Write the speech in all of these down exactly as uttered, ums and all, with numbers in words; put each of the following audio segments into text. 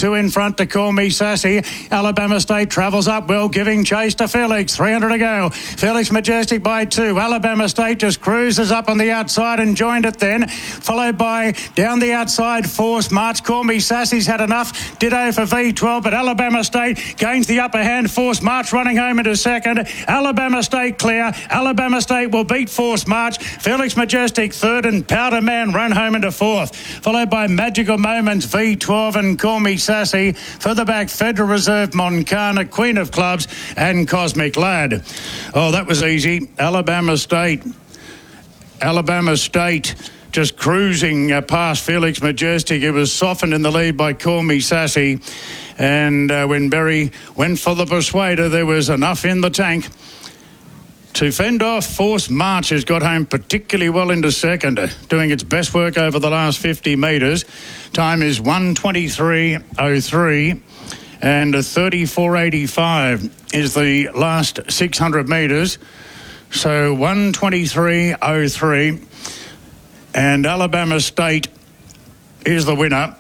two in front to Call Me Sassy. Alabama State travels up well, giving chase to Felix. three hundred to go. Felix Majestic by two. Alabama State just cruises up on the outside and joined it then. Followed by down the outside, Force March. Call Me Sassy's had enough. Ditto for V twelve, but Alabama State gains the upper hand. Force March running home into second. Alabama State clear. Alabama State will beat Force March. Felix Majestic third and Powder Man run home into fourth. Followed by Magical Moments, V twelve and Call Me Sassy. Further back, Federal Reserve, Moncana, Queen of Clubs and Cosmic Lad. Oh, that was easy. Alabama State. Alabama State just cruising uh, past Felix Majestic. It was softened in the lead by Call Me Sassy. And uh, when Berry went for the Persuader, there was enough in the tank to fend off Force March, has got home particularly well into second, doing its best work over the last fifty metres. Time is one twenty-three oh three and thirty-four eighty-five is the last six hundred metres. So one twenty-three oh three, and Alabama State is the winner.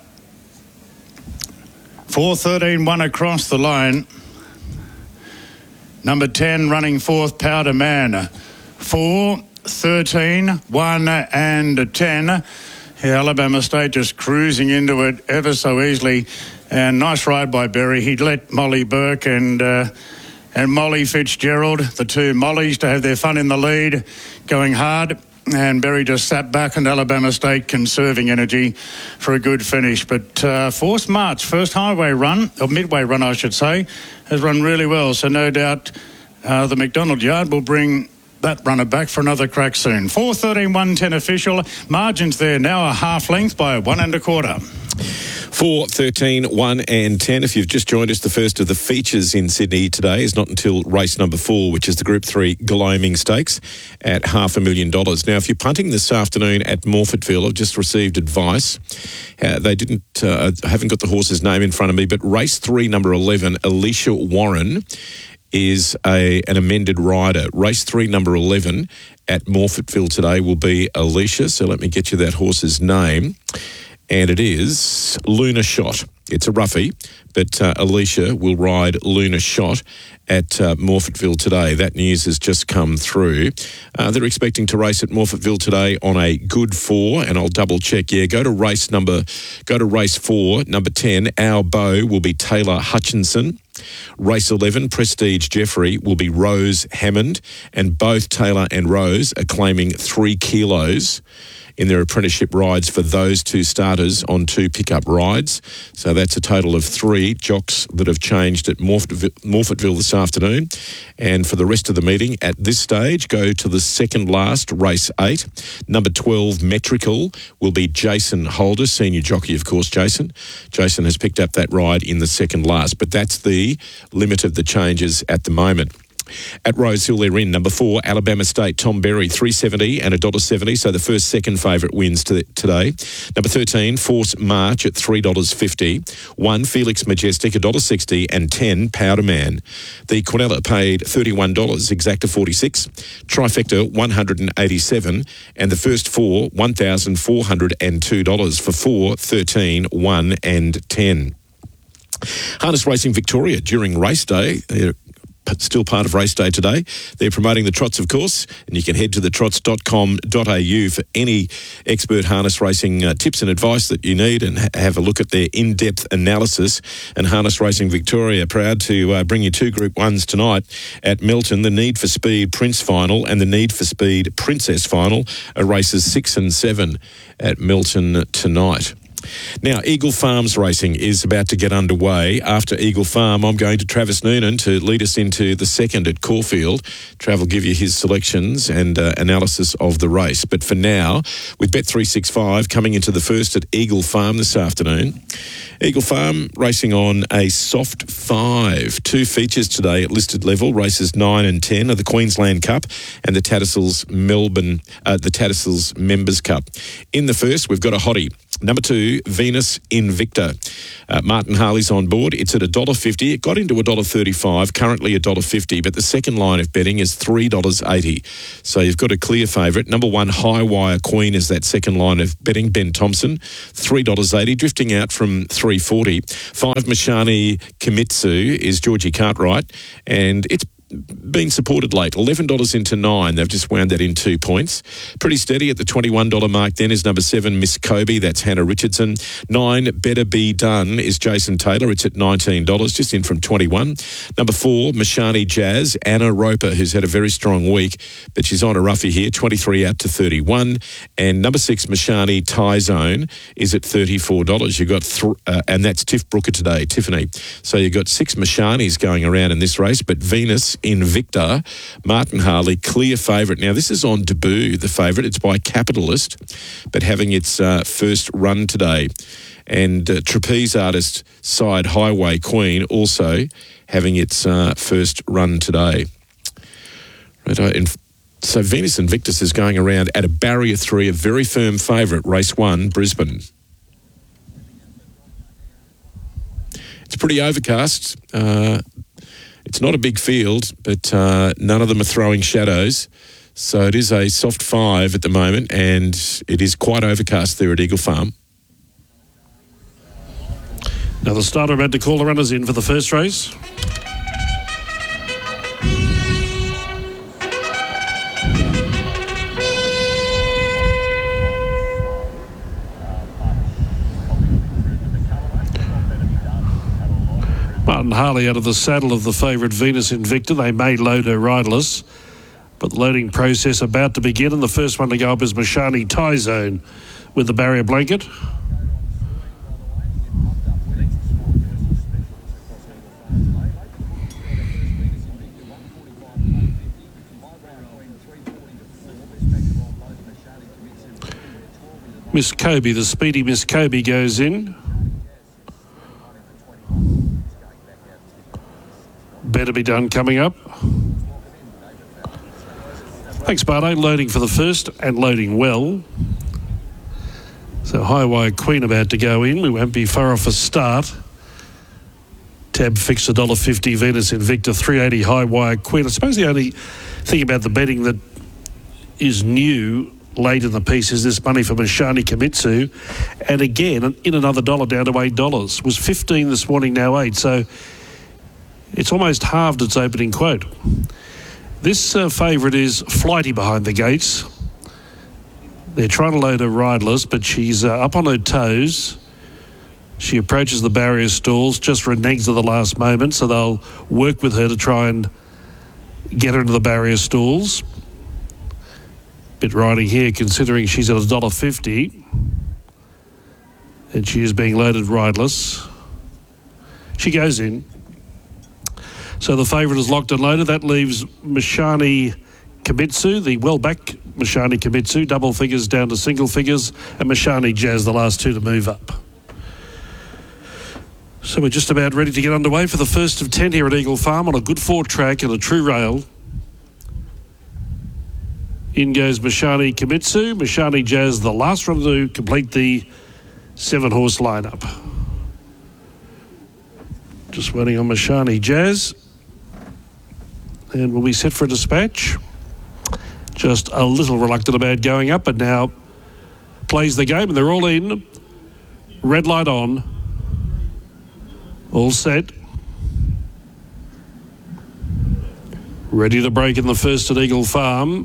four thirteen one across the line. Number ten running fourth, Powder Man. four, thirteen, one and ten. Yeah, Alabama State just cruising into it ever so easily. And nice ride by Berry. He'd let Molly Burke and uh, and Molly Fitzgerald, the two Mollys, to have their fun in the lead, going hard. And Berry just sat back, and Alabama State conserving energy for a good finish. But uh, Force March, first highway run, or midway run I should say, has run really well. So no doubt uh, the McDonald Yard will bring that runner back for another crack soon. four thirteen one ten official. Margins there now a half length by one and a quarter. four, thirteen, one and ten. If you've just joined us, the first of the features in Sydney today is not until race number four, which is the Group three Gloaming Stakes at half a million dollars. Now, if you're punting this afternoon at Morfettville, I've just received advice. Uh, they didn't, uh, I haven't got the horse's name in front of me, but race three, number eleven, Alicia Warren, is a an amended rider. Race three, number eleven at Morfettville today will be Alicia. So let me get you that horse's name. And it is Luna Shot. It's a roughie, but uh, Alicia will ride Luna Shot at uh, Morfettville today. That news has just come through. Uh, they're expecting to race at Morfettville today on a good four, and I'll double check. Yeah, go to race number, go to race four, number ten. Our Bow will be Taylor Hutchinson. Race eleven, Prestige Jeffrey, will be Rose Hammond, and both Taylor and Rose are claiming three kilos in their apprenticeship rides for those two starters on two pickup rides. So that's a total of three jocks that have changed at Morfettville, Morfettville this afternoon. And for the rest of the meeting, at this stage, go to the second last, race eight. Number twelve, Metrical, will be Jason Holder, senior jockey, of course, Jason. Jason has picked up that ride in the second last, but that's the limit of the changes at the moment. At Rosehill, they're in number four, Alabama State, Tom Berry, three seventy and one dollar seventy. So the first second favourite wins to today. Number thirteen, Force March at three dollars fifty. One, Felix Majestic, one dollar sixty. And ten, Powder Man. The Quinella paid thirty-one dollars, Exacta forty-six. Trifecta, one hundred eighty-seven. And the first four, one thousand four hundred two dollars for four, thirteen, one and ten. Harness Racing Victoria during race day. They're still part of race day today. They're promoting the trots, of course, and you can head to the trots dot com dot a u for any expert harness racing uh, tips and advice that you need, and ha- have a look at their in-depth analysis. And Harness Racing Victoria, proud to uh, bring you two Group Ones tonight at Melton. The Need for Speed Prince Final and the Need for Speed Princess Final are races six and seven at Melton tonight. Now, Eagle Farms Racing is about to get underway. After Eagle Farm, I'm going to Travis Noonan to lead us into the second at Caulfield. Trav will give you his selections and uh, analysis of the race. But for now, with Bet three sixty-five coming into the first at Eagle Farm this afternoon. Eagle Farm racing on a soft five. Two features today at listed level. Races nine and ten are the Queensland Cup and the Tattersalls Melbourne, uh, the Tattersalls Members Cup. In the first, we've got a hottie. Number two, Venus Invicta. Uh, Martin Harley's on board. It's at one dollar fifty. It got into one dollar thirty-five, currently one dollar fifty, but the second line of betting is three dollars eighty. So you've got a clear favourite. Number one, High Wire Queen is that second line of betting. Ben Thompson, three dollars eighty, drifting out from three dollars forty. Five, Mashani Kimitsu is Georgie Cartwright, and it's been supported late. eleven dollars into nine. They've just wound that in two points. Pretty steady at the twenty-one dollars mark then is number seven, Miss Kobe. That's Hannah Richardson. Nine, Better Be Done is Jason Taylor. It's at nineteen dollars, just in from twenty-one. Number four, Mashani Jazz. Anna Roper, who's had a very strong week, but she's on a roughie here. twenty-three out to thirty-one. And number six, Mashani Tie Zone is at thirty-four dollars. You've got, th- uh, and that's Tiff Brooker today, Tiffany. So you've got six Mashanis going around in this race, but Venus Invicta, Martin Harley, clear favourite. Now, this is on debut, the favourite. It's by Capitalist, but having its uh, first run today. And uh, trapeze artist side Highway Queen also having its uh, first run today. Right, and so Venus Invictus is going around at a barrier three, a very firm favourite, race one, Brisbane. It's pretty overcast. Uh, It's not a big field, but uh, none of them are throwing shadows. So it is a soft five at the moment, and it is quite overcast there at Eagle Farm. Now the starter about to call the runners in for the first race. Martin Harley out of the saddle of the favourite Venus Invicta. They may load her riderless, but the loading process about to begin, and the first one to go up is Mashani Tie Zone with the barrier blanket. Miss Kobe, the speedy Miss Kobe goes in. Better Be Done coming up. Thanks, Bardo. Loading for the first and loading well. So High Wire Queen about to go in. We won't be far off a start. Tab fixed one dollar fifty. Venus Invicta three dollars eighty. High Wire Queen. I suppose the only thing about the betting that is new late in the piece is this money for Mashani Kimitsu. And again, in another dollar down to eight dollars. It was fifteen this morning, now eight. So it's almost halved its opening quote. This uh, favourite is flighty behind the gates. They're trying to load her riderless, but she's uh, up on her toes. She approaches the barrier stalls, just reneges at the last moment, so they'll work with her to try and get her into the barrier stalls. Bit riding here, considering she's at one dollar fifty. And she is being loaded riderless. She goes in. So the favourite is locked and loaded. That leaves Mashani Kimitsu, the well-back Mashani Kimitsu, double figures down to single figures, and Mashani Jazz, the last two to move up. So we're just about ready to get underway for the first of ten here at Eagle Farm on a good four track and a true rail. In goes Mashani Kimitsu, Mashani Jazz, the last one to complete the seven-horse lineup. Just waiting on Mashani Jazz. And we'll be set for a dispatch. Just a little reluctant about going up, but now plays the game, and they're all in. Red light on. All set. Ready to break in the first at Eagle Farm.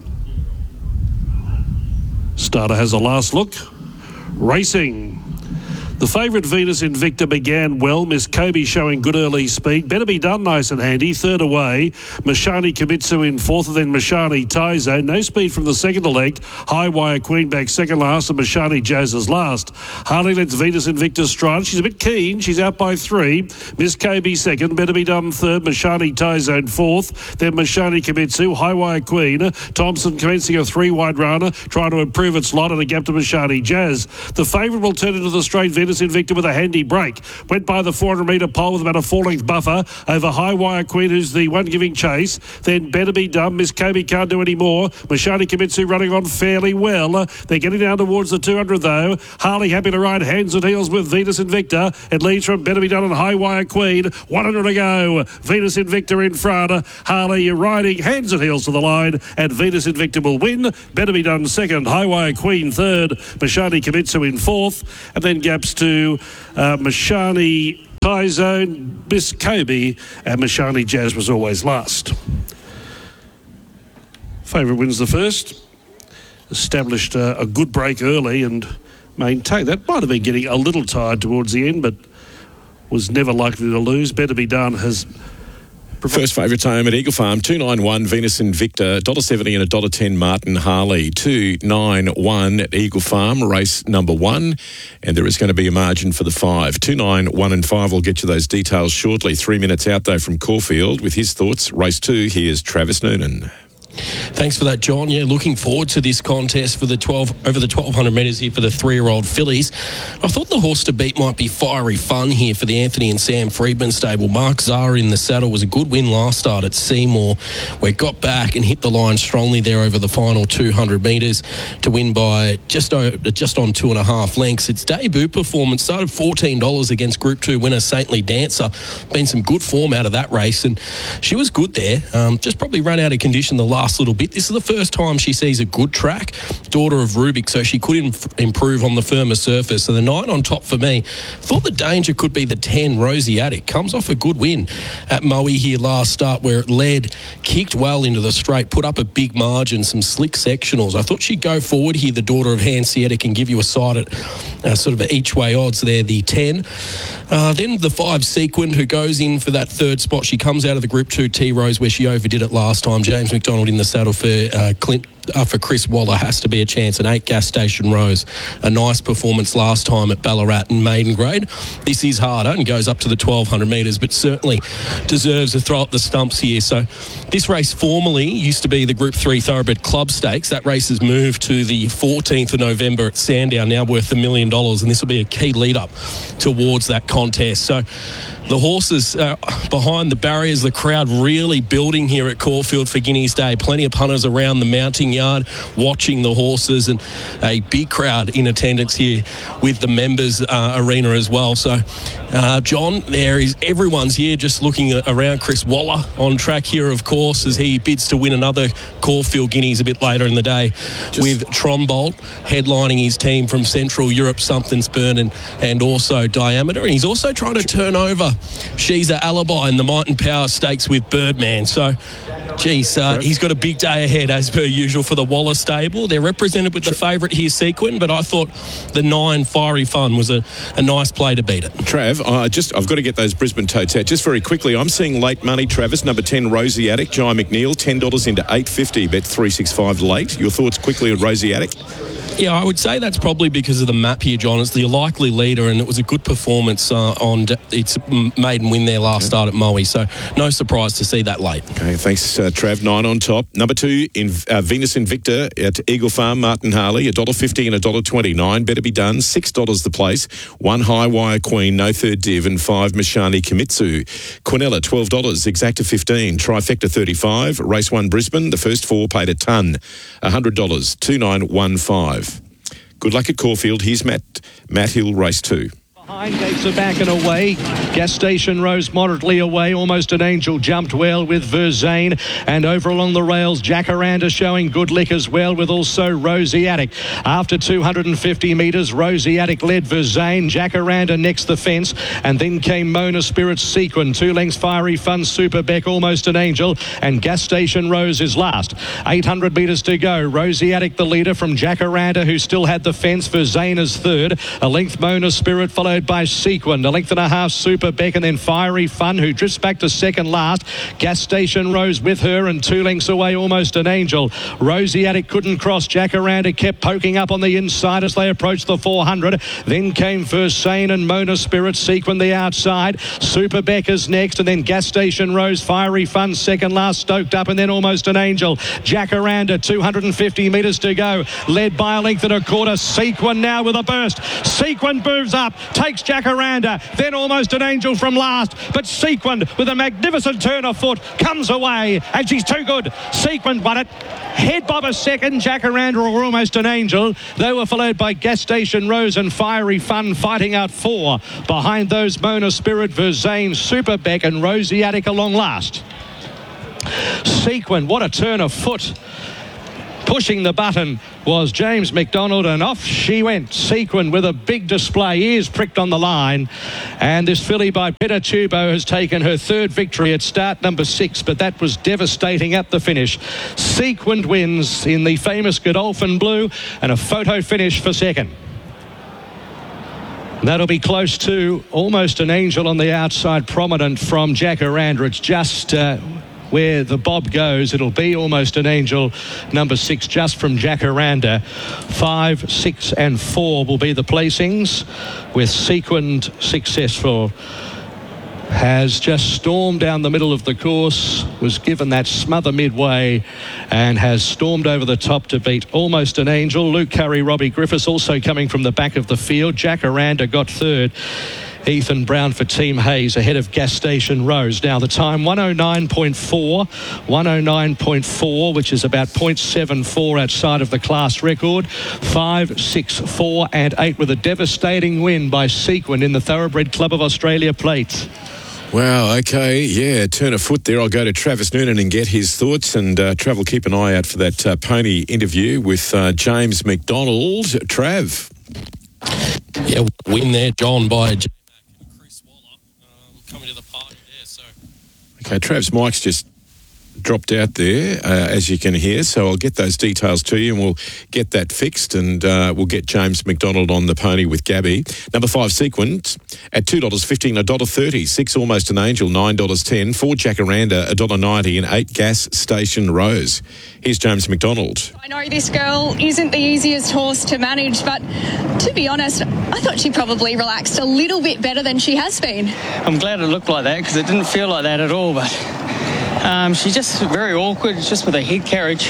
Starter has a last look. Racing. The favourite Venus Invicta began well. Miss Kobe showing good early speed. Better Be Done nice and handy. Third away. Mashani Kimitsu in fourth, and then Mashani Tie Zone. No speed from the second to leg. High Wire Queen back second last, and Mashani Jazz is last. Harley lets Venus Invicta stride. She's a bit keen. She's out by three. Miss Kobe second. Better Be Done third. Mashani Tie Zone fourth. Then Mashani Kimitsu. High Wire Queen. Thompson commencing a three-wide runner, trying to improve its lot, and a gap to Mashani Jazz. The favourite will turn into the straight. Venus Venus Invicta with a handy break. Went by the four hundred metre pole with about a four-length buffer over High Wire Queen, who's the one giving chase. Then Better Be Done. Miss Kobe can't do any more. Mashani Kimitsu running on fairly well. They're getting down towards the two hundred though. Harley happy to ride hands and heels with Venus Invicta. It leads from Better Be Done and High Wire Queen. one hundred to go. Venus Invicta in front. Harley riding hands and heels to the line, and Venus Invicta will win. Better Be Done second. High Wire Queen third. Mashani Kimitsu in fourth. And then gaps to uh, Mashani Tyzone, Miss Kobe, and Mashani Jazz was always last. Favourite wins the first. Established uh, a good break early and maintained. That might have been getting a little tired towards the end, but was never likely to lose. Better Be Done has... First favourite home at Eagle Farm, two nine one Venus Invicta, one dollar seventy and one dollar ten Martin Harley, two nine one at Eagle Farm, race number one, and there is going to be a margin for the five. two nine one and five, we'll get you those details shortly. Three minutes out though from Caulfield with his thoughts. Race two, here's Travis Noonan. Thanks for that, John. Yeah, looking forward to this contest for the twelve over the twelve hundred metres here for the three-year-old fillies. I thought the horse to beat might be Fiery Fun here for the Anthony and Sam Friedman stable. Mark Zahra in the saddle was a good win last start at Seymour, where it got back and hit the line strongly there over the final two hundred metres to win by just over, just on two and a half lengths. Its debut performance started fourteen dollars against Group two winner Saintly Dancer. Been some good form out of that race, and she was good there. Um, just probably ran out of condition the last little bit. This is the first time she sees a good track. Daughter of Rubik, so she could inf- improve on the firmer surface. So the nine on top for me. Thought the danger could be the ten, Rosie Attic. Comes off a good win at Moe here last start, where it led, kicked well into the straight, put up a big margin, some slick sectionals. I thought she'd go forward here, the Daughter of Hanseatic, and give you a side at uh, sort of each way odds there, the ten. Uh, then the five Sequin, who goes in for that third spot. She comes out of the Group two T-Rose, where she overdid it last time. James McDonald in the saddle for uh, Clint. Uh, for Chris Waller has to be a chance. An eight Gas Station Rose, a nice performance last time at Ballarat in maiden grade. This is harder and goes up to the twelve hundred metres, but certainly deserves a throw up the stumps here. So this race formerly used to be the Group three Thoroughbred Club Stakes. That race has moved to the fourteenth of November at Sandown, now worth a million dollars, and this will be a key lead up towards that contest. So the horses uh, behind the barriers, the crowd really building here at Caulfield for Guineas Day. Plenty of punters around the mounting yard watching the horses, and a big crowd in attendance here with the members uh, arena as well. So, uh, John, there is everyone's here just looking around. Chris Waller on track here, of course, as he bids to win another Caulfield Guineas a bit later in the day, just with Trombolt headlining his team from Central Europe, Something's Burnin', and also Diameter. And he's also trying to turn over She's an Alibi in the Might and Power Stakes with Birdman. So, geez, uh, he's got a big day ahead, as per usual, for the Waller stable. They're represented with the favourite here, Sequin, but I thought the nine Fiery Fun was a, a nice play to beat it. Trav, I just, I've got to get those Brisbane totes out. Just very quickly, I'm seeing late money, Travis, number ten, Rosie Attic, Jai McNeil, ten dollars into eight fifty, bet three sixty-five late. Your thoughts quickly on Rosie Attic? Yeah, I would say that's probably because of the map here, John. It's the likely leader, and it was a good performance uh, on its maiden win there last start at Moe. So no surprise to see that late. Okay, thanks, uh, Trav. Nine on top. Number two, in uh, Venus Invicta at Eagle Farm, Martin Harley, one dollar fifty and one dollar twenty-nine. Better Be Done, six dollars the place. One High Wire Queen, no third div, and five Mashani Kimitsu. Quinella, twelve dollars. Exacta, fifteen. Trifecta, thirty-five. Race one Brisbane, the first four paid a ton. one hundred dollars. two nine one five. Good luck at Caulfield. Here's Matt, Matt Hill, race two. Behind gates are back and away. Gas Station Rose moderately away. Almost an Angel jumped well with Verzane. And over along the rails, Jacaranda showing good lick as well, with also Rosie Attic. After two hundred fifty metres, Rosie Attic led Verzane. Jacaranda next the fence. And then came Mona Spirit Sequin. Two lengths Fiery Fun, Super Beck, Almost an Angel. And Gas Station Rose is last. eight hundred metres to go. Rosie Attic the leader from Jacaranda, who still had the fence. Verzane is third. A length Mona Spirit followed followed by Sequin. A length and a half, Super Beck, and then Fiery Fun, who drifts back to second last. Gas Station Rose with her, and two lengths away, Almost an Angel. Rosie Attic couldn't cross. Jacaranda kept poking up on the inside as they approached the four hundred. Then came Versane and Mona Spirit. Sequin the outside. Super Beck is next, and then Gas Station Rose, Fiery Fun second last, stoked up, and then Almost an Angel. Jacaranda, two hundred fifty metres to go, led by a length and a quarter. Sequin now with a burst. Sequin moves up, takes Jacaranda, then Almost an Angel from last, but Sequin with a magnificent turn of foot comes away, and she's too good. Sequin won it. Head bob a second, Jacaranda or Almost an Angel. They were followed by Gas Station Rose and Fiery Fun fighting out four. Behind those, Mona Spirit, Versane, Super Beck, and Rosie Attic along last. Sequin, what a turn of foot. Pushing the button was James McDonald, and off she went. Sequin with a big display, ears pricked on the line, and this filly by Petitubo has taken her third victory at start number six, but that was devastating at the finish. Sequin wins in the famous Godolphin Blue, and a photo finish for second. That'll be close to Almost an Angel on the outside, prominent from Jacaranda. It's just uh, where the bob goes. It'll be Almost an Angel, number six, just from Jacaranda. Five, six and four will be the placings, with Sequin successful. Has just stormed down the middle of the course, was given that smother midway, and has stormed over the top to beat Almost an Angel. Luke Curry, Robbie Griffiths also coming from the back of the field. Jacaranda got third. Ethan Brown for Team Hayes ahead of Gas Station Rose. Now the time one oh nine point four, one oh nine point four, which is about point seven four outside of the class record. Five, six, four and eight, with a devastating win by Sequin in the Thoroughbred Club of Australia Plate. Wow, okay, yeah, turn of foot there. I'll go to Travis Noonan and get his thoughts, and uh, Trav will keep an eye out for that uh, pony interview with uh, James McDonald. Trav. Yeah, win there, John, by J- Chris Waller, um, coming to the party there, so... Okay, Trav's mic's just dropped out there, uh, as you can hear, so I'll get those details to you and we'll get that fixed, and uh, we'll get James McDonald on the pony with Gabby. Number five, Sequence, at two dollars fifteen, one dollar thirty. Six, Almost an Angel, nine dollars ten. Four, Jacaranda, one dollar ninety. And eight, Gas Station Rose. Here's James McDonald. I know this girl isn't the easiest horse to manage, but to be honest, I thought she probably relaxed a little bit better than she has been. I'm glad it looked like that, because it didn't feel like that at all, but um, she's just very awkward, just with her head carriage,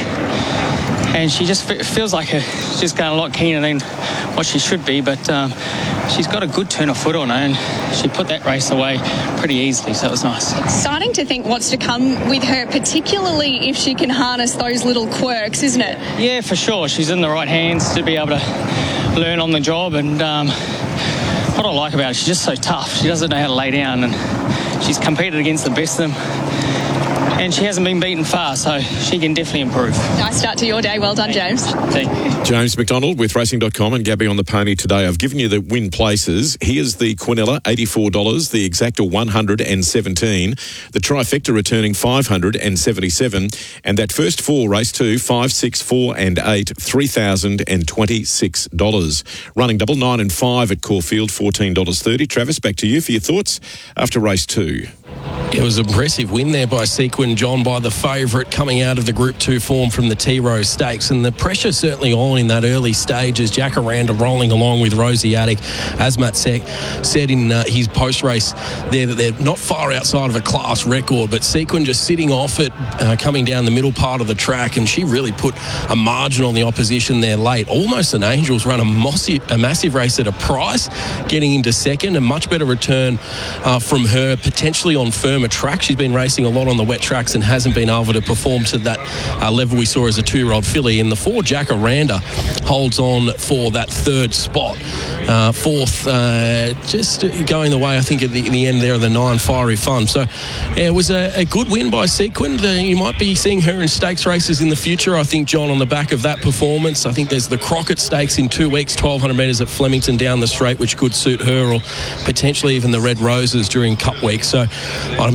and she just f- feels like her, she's going a lot keener than what she should be, but um, she's got a good turn of foot on her, and she put that race away pretty easily, so it was nice. Starting to think what's to come with her, particularly if she can harness those little quirks, isn't it? Yeah, for sure. She's in the right hands to be able to learn on the job, and um, what I like about her, she's just so tough. She doesn't know how to lay down, and she's competed against the best of them, and she hasn't been beaten far, so she can definitely improve. Nice start to your day. Well done, James. Thank you. James McDonald with Racing dot com and Gabby on the pony today. I've given you the win places. Here's the Quinella, eighty-four dollars. The Exacta, one hundred seventeen. The Trifecta returning five hundred seventy-seven. And that first four, race two, five, six, four and eight, three thousand twenty-six dollars. Running double, nine and five at Caulfield, fourteen dollars thirty. Travis, back to you for your thoughts after race two. It was an impressive win there by Sequin, John, by the favourite coming out of the Group two form from the T-Rose Stakes, and the pressure certainly on in that early stage as Jacaranda rolling along with Rosie Attic. As Matt Sec said in uh, his post-race there, that they're not far outside of a class record, but Sequin just sitting off it, uh, coming down the middle part of the track, and she really put a margin on the opposition there late. Almost an Angel's run a massive, a massive race at a price, getting into second, a much better return uh, from her, potentially on firmer track. She's been racing a lot on the wet tracks and hasn't been able to perform to that uh, level we saw as a two-year-old filly. In the four, Jacaranda holds on for that third spot. Uh, fourth, uh, just going the way, I think, at the, the end there of the nine, Fiery Fun. So yeah, it was a, a good win by Sequin. Uh, you might be seeing her in stakes races in the future, I think, John, on the back of that performance. I think there's the Crockett Stakes in two weeks, twelve hundred metres at Flemington down the straight, which could suit her, or potentially even the Red Roses during Cup week. So I'd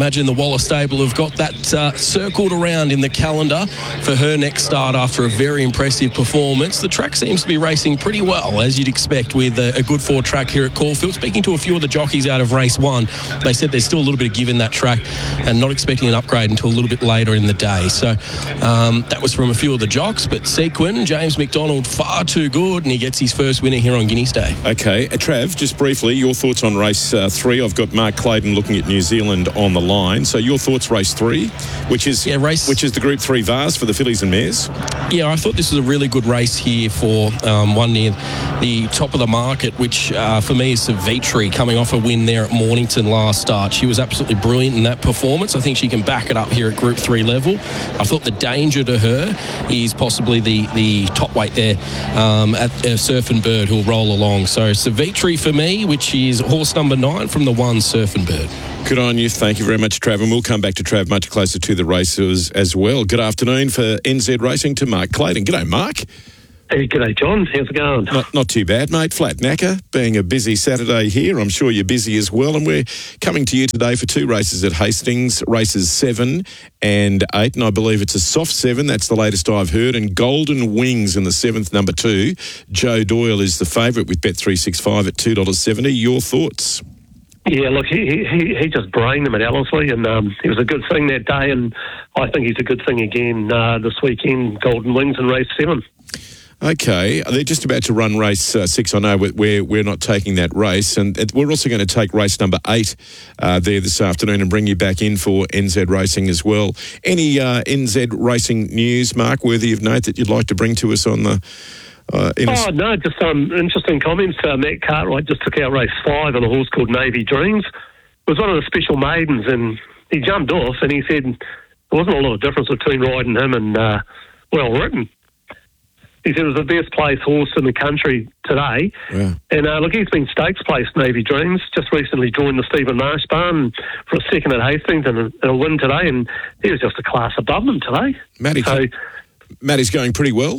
imagine the Waller stable have got that uh, circled around in the calendar for her next start after a very impressive performance. The track seems to be racing pretty well, as you'd expect, with a, a good four track here at Caulfield. Speaking to a few of the jockeys out of race one, they said there's still a little bit of give in that track and not expecting an upgrade until a little bit later in the day. So um, that was from a few of the jocks, but Sequin, James McDonald, far too good, and he gets his first winner here on Guineas Day. Okay, uh, Trav, just briefly, your thoughts on race uh, three. I've got Mark Clayton looking at New Zealand on the line. So your thoughts, race three, which is yeah, race which is the Group Three Vars for the fillies and mares. Yeah, I thought this was a really good race here for um, one near the top of the market, which uh, for me is Savitri, coming off a win there at Mornington last start. She was absolutely brilliant in that performance. I think she can back it up here at Group Three level. I thought the danger to her is possibly the the top weight there um, at uh, Surf and Bird, who'll roll along. So Savitri for me, which is horse number nine from the one Surf and Bird. Good on you. Thank you very much, Trav. And we'll come back to Trav much closer to the races as well. Good afternoon for N Z Racing to Mark Clayton. G'day, Mark. Hey, g'day, John. How's it going? Not, not too bad, mate. Flat knacker. Being a busy Saturday here, I'm sure you're busy as well. And we're coming to you today for two races at Hastings, races seven and eight. And I believe it's a soft seven. That's the latest I've heard. And Golden Wings in the seventh, number two. Joe Doyle is the favourite with Bet three sixty-five at two dollars seventy. Your thoughts? Yeah, look, he he, he just brained them at Ellerslie, and um, it was a good thing that day, and I think he's a good thing again uh, this weekend, Golden Wings in race seven. Okay, they're just about to run race uh, six. I know we're we're not taking that race, and it, we're also going to take race number eight uh, there this afternoon and bring you back in for N Z Racing as well. Any uh, N Z Racing news, Mark, worthy of note that you'd like to bring to us on the? Uh, in oh, a... no, just some um, interesting comments. Uh, Matt Cartwright just took out race five on a horse called Navy Dreams. It was one of the special maidens, and he jumped off, and he said there wasn't a lot of difference between riding him and uh, Well Written. He said it was the best placed horse in the country today. Yeah. And uh, look, he's been stakes placed, Navy Dreams. Just recently joined the Stephen Marsh barn for a second at Hastings and a, and a win today, and he was just a class above them today. Matty, so, Matty's going pretty well.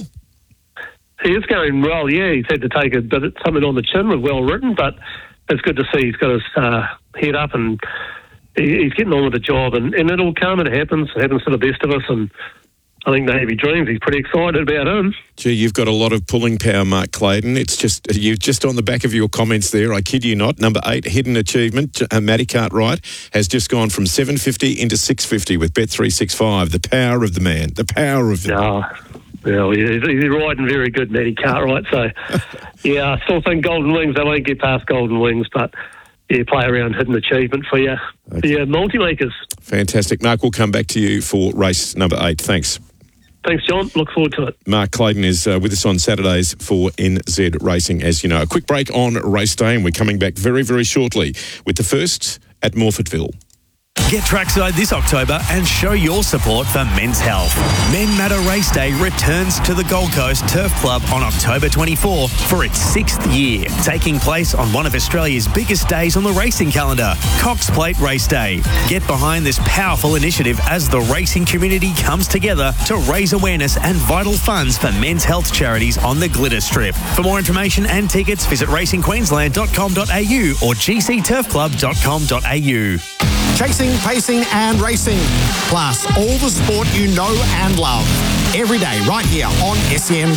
He is going well, yeah. He's had to take a bit of something on the chin with Well Written, but it's good to see he's got his uh, head up and he, he's getting on with the job. And, and it'll come, it happens. It happens to the best of us, and I think Navy Dreams, he's pretty excited about him. Gee, you've got a lot of pulling power, Mark Clayton. It's just, you're just on the back of your comments there, I kid you not. Number eight, Hidden Achievement, uh, Matty Cartwright, has just gone from seven fifty into six fifty with Bet three sixty-five. The power of the man, the power of the oh, well, he's, he's riding very good, Matty Cartwright. So, yeah, I still think Golden Wings, they won't get past Golden Wings, but yeah, play around Hidden Achievement for your, okay. for your multi-makers. Fantastic. Mark, we'll come back to you for race number eight. Thanks. Thanks, John. Look forward to it. Mark Clayton is uh, with us on Saturdays for N Z Racing, as you know. A quick break on race day, and we're coming back very, very shortly with the first at Morfettville. Get trackside this October and show your support for men's health. Men Matter Race Day returns to the Gold Coast Turf Club on October twenty-fourth for its sixth year, taking place on one of Australia's biggest days on the racing calendar, Cox Plate Race Day. Get behind this powerful initiative as the racing community comes together to raise awareness and vital funds for men's health charities on the Glitter Strip. For more information and tickets, visit racing queensland dot com dot a u or g c turf club dot com dot a u. Chasing, pacing and racing. Plus, all the sport you know and love. Every day right here on S E N